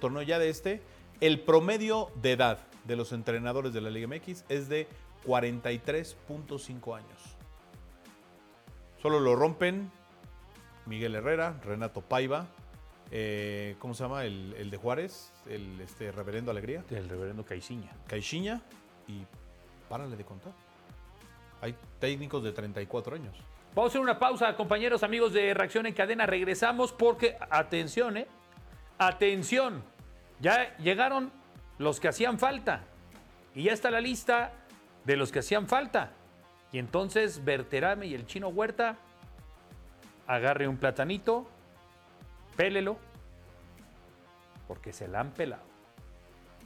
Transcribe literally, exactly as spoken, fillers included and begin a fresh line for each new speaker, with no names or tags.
torneo, ya de este, el promedio de edad de los entrenadores de la Liga M X es de cuarenta y tres punto cinco años. Solo lo rompen Miguel Herrera, Renato Paiva, eh, ¿cómo se llama? El, el de Juárez, el este, Reverendo Alegría.
El reverendo Caixinha.
Caixinha y párale de contar. Hay técnicos de treinta y cuatro años.
Vamos a hacer una pausa, compañeros, amigos de Reacción en Cadena. Regresamos porque, atención, ¿eh? Atención. Ya llegaron los que hacían falta. Y ya está la lista de los que hacían falta. Y entonces Berterame y el Chino Huerta, agarre un platanito, pélelo, porque se la han pelado.